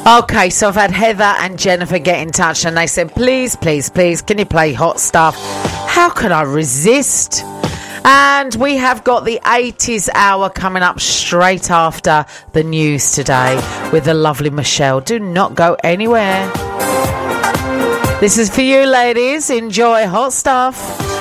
Okay, so I've had Heather and Jennifer get in touch and they said, please, please, please, can you play Hot Stuff? How can I resist? And we have got the 80s hour coming up straight after the news today with the lovely Michelle. Do not go anywhere. This is for you, ladies. Enjoy Hot Stuff.